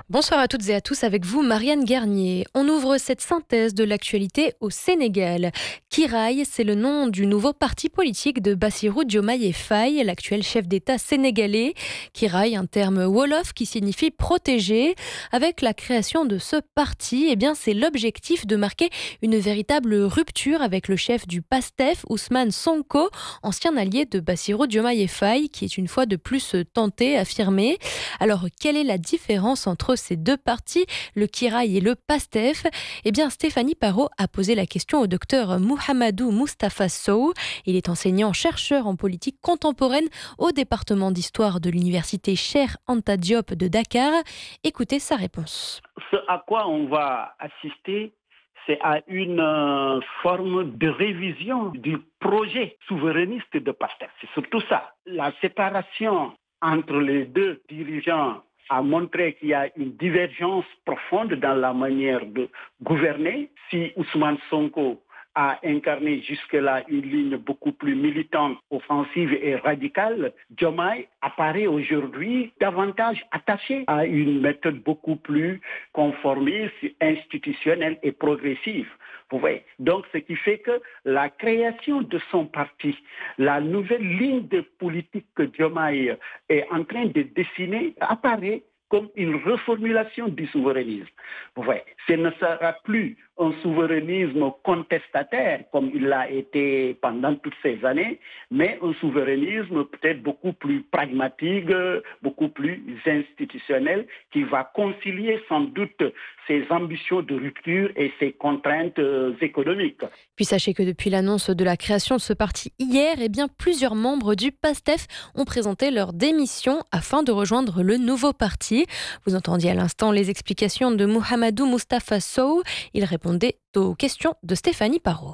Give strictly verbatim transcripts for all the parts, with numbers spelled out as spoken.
Bonsoir à toutes et à tous, avec vous Marianne Garnier. On ouvre cette synthèse de l'actualité au Sénégal. Kiraï, c'est le nom du nouveau parti politique de Bassirou Diomaye Faye, l'actuel chef d'État sénégalais. Kiraï, un terme wolof qui signifie protéger. Avec la création de ce parti, eh bien, c'est l'objectif de marquer une véritable rupture avec le chef du PASTEF, Ousmane Sonko, ancien allié de Bassirou Diomaye Faye, qui est une fois de plus tenté, affirmé. Alors, quelle est la différence entre ces deux partis, le Kiraï et le PASTEF? Eh bien, Stéphanie Parot a posé la question au docteur Mouhamadou Moustapha Sow. Il est enseignant-chercheur en politique contemporaine au département d'histoire de l'université Cheikh Anta Diop de Dakar. Écoutez sa réponse. Ce à quoi on va assister, c'est à une euh, forme de révision du projet souverainiste de PASTEF. C'est surtout ça. La séparation entre les deux dirigeants a montré qu'il y a une divergence profonde dans la manière de gouverner. Si Ousmane Sonko a incarné jusque-là une ligne beaucoup plus militante, offensive et radicale, Diomaye apparaît aujourd'hui davantage attaché à une méthode beaucoup plus conformiste, institutionnelle et progressive. Vous voyez. Donc, ce qui fait que la création de son parti, la nouvelle ligne de politique que Diomaye est en train de dessiner, apparaît comme une reformulation du souverainisme. Vous voyez, ce ne sera plus un souverainisme contestataire comme il l'a été pendant toutes ces années, mais un souverainisme peut-être beaucoup plus pragmatique, beaucoup plus institutionnel, qui va concilier sans doute ses ambitions de rupture et ses contraintes économiques. Puis sachez que depuis l'annonce de la création de ce parti hier, eh bien, plusieurs membres du PASTEF ont présenté leur démission afin de rejoindre le nouveau parti. Vous entendiez à l'instant les explications de Mouhamadou Moustapha Sow. Il répondait aux questions de Stéphanie Parot.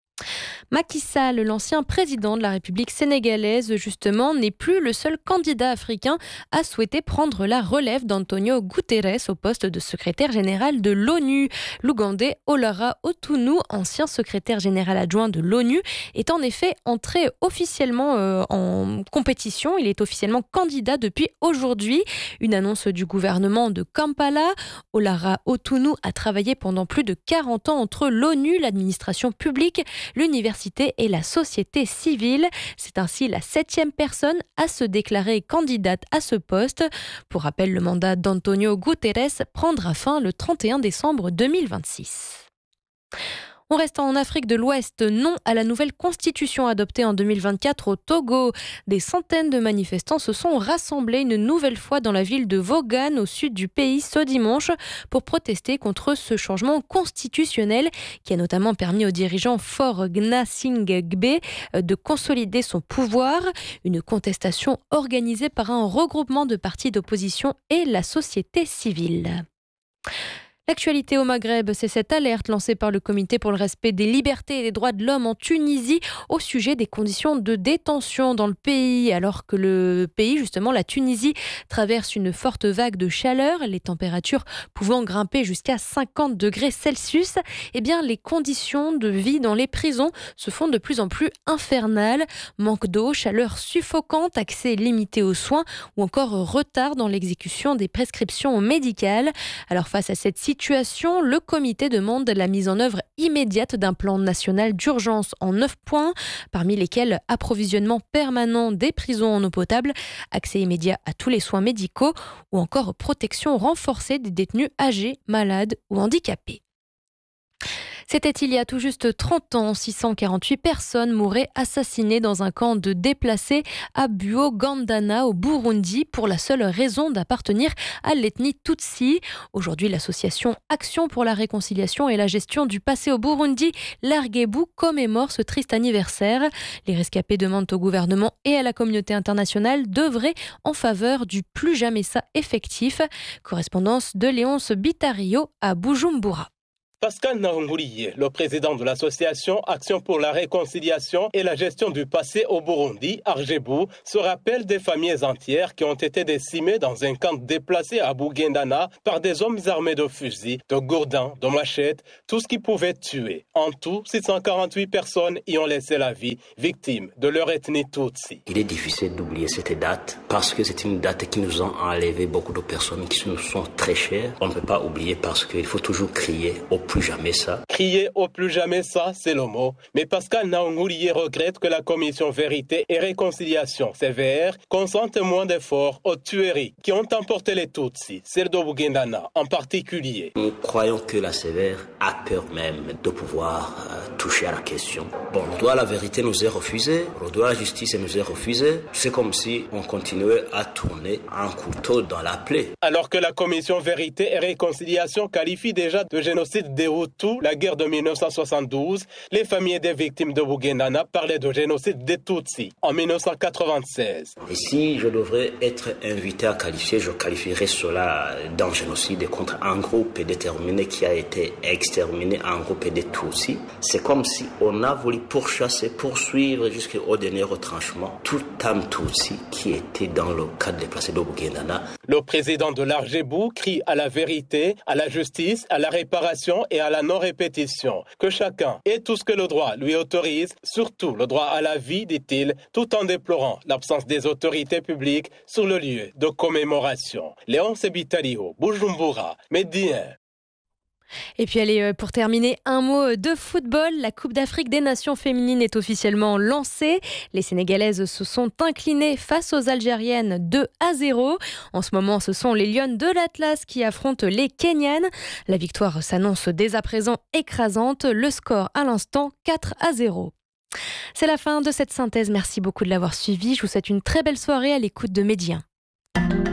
Macky Sall, l'ancien président de la République sénégalaise, justement, n'est plus le seul candidat africain à souhaiter prendre la relève d'Antonio Guterres au poste de secrétaire général de l'ONU. L'Ougandais Olara Otunu, ancien secrétaire général adjoint de l'ONU, est en effet entré officiellement euh, en compétition. Il est officiellement candidat depuis aujourd'hui. Une annonce du gouvernement de Kampala. Olara Otunu a travaillé pendant plus de quarante ans entre l'ONU, l'administration publique, l'université et la société civile. C'est ainsi la septième personne à se déclarer candidate à ce poste. Pour rappel, le mandat d'Antonio Guterres prendra fin le trente et un décembre deux mille vingt-six. On reste en Afrique de l'Ouest, non à la nouvelle constitution adoptée en deux mille vingt-quatre au Togo. Des centaines de manifestants se sont rassemblés une nouvelle fois dans la ville de Vaughan, au sud du pays, ce dimanche, pour protester contre ce changement constitutionnel qui a notamment permis au dirigeant Faure Gnassingbé de consolider son pouvoir. Une contestation organisée par un regroupement de partis d'opposition et la société civile. L'actualité au Maghreb, c'est cette alerte lancée par le Comité pour le respect des libertés et des droits de l'homme en Tunisie au sujet des conditions de détention dans le pays. Alors que le pays, justement la Tunisie, traverse une forte vague de chaleur, les températures pouvant grimper jusqu'à cinquante degrés Celsius, eh bien les conditions de vie dans les prisons se font de plus en plus infernales. Manque d'eau, chaleur suffocante, accès limité aux soins ou encore retard dans l'exécution des prescriptions médicales. Alors face à cette situation, Situation, le comité demande la mise en œuvre immédiate d'un plan national d'urgence en neuf points, parmi lesquels approvisionnement permanent des prisons en eau potable, accès immédiat à tous les soins médicaux ou encore protection renforcée des détenus âgés, malades ou handicapés. C'était il y a tout juste trente ans, six cent quarante-huit personnes mouraient assassinées dans un camp de déplacés à Buo-Gandana au Burundi pour la seule raison d'appartenir à l'ethnie Tutsi. Aujourd'hui, l'association Action pour la réconciliation et la gestion du passé au Burundi, Larguebou, commémore ce triste anniversaire. Les rescapés demandent au gouvernement et à la communauté internationale d'œuvrer en faveur du plus jamais ça effectif. Correspondance de Léonce Bitario à Bujumbura. Pascal Nahongoulié, le président de l'association Action pour la réconciliation et la gestion du passé au Burundi, Arjebou, se rappelle des familles entières qui ont été décimées dans un camp déplacé à Bugendana par des hommes armés de fusils, de gourdins, de machettes, tout ce qui pouvait tuer. En tout, six cent quarante-huit personnes y ont laissé la vie, victimes de leur ethnie Tutsi. Il est difficile d'oublier cette date parce que c'est une date qui nous a enlevé beaucoup de personnes qui nous sont très chères. On ne peut pas oublier parce qu'il faut toujours crier au plus jamais ça. Crier au plus jamais ça, c'est le mot. Mais Pascal Nahongoulié regrette que la commission Vérité et Réconciliation, C V R, consente moins d'efforts aux tueries qui ont emporté les Tutsis, celle de Bugendana en particulier. Nous croyons que la C V R a peur même de pouvoir euh, toucher à la question. Bon, le droit à la vérité nous est refusé, le droit à la justice nous est refusé. C'est comme si on continuait à tourner un couteau dans la plaie. Alors que la commission Vérité et Réconciliation qualifie déjà de génocide des Hutus la guerre de mille neuf cent soixante-douze, les familles des victimes de Bugendana parlaient de génocide des Tutsis en mille neuf cent quatre-vingt-seize. Et si je devrais être invité à qualifier, je qualifierais cela d'un génocide contre un groupe déterminé qui a été exterminé, un groupe des Tutsis. C'est comme si on a voulu pourchasser, poursuivre jusqu'au dernier retranchement tout âme Tutsi qui était dans le cadre déplacé de Bugendana. Le président de l'Arjebou crie à la vérité, à la justice, à la réparation et à la non-répétition. Que chacun ait tout ce que le droit lui autorise, surtout le droit à la vie, dit-il, tout en déplorant l'absence des autorités publiques sur le lieu de commémoration. Léon Sebitalio, Bujumbura, Médien. Et puis allez, pour terminer, un mot de football. La Coupe d'Afrique des Nations féminines est officiellement lancée. Les Sénégalaises se sont inclinées face aux Algériennes deux à zéro. En ce moment, ce sont les Lionnes de l'Atlas qui affrontent les Kenyanes. La victoire s'annonce dès à présent écrasante. Le score à l'instant, quatre à zéro. C'est la fin de cette synthèse. Merci beaucoup de l'avoir suivi. Je vous souhaite une très belle soirée à l'écoute de Médien.